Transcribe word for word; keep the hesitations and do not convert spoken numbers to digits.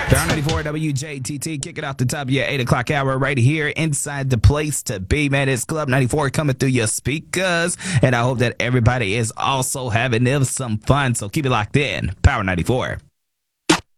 Power ninety-four W J T T, kick it off the top of your eight o'clock hour right here inside the place to be, man. It's Club ninety-four coming through your speakers, and I hope that everybody is also having them some fun, so keep it locked in. Power ninety-four.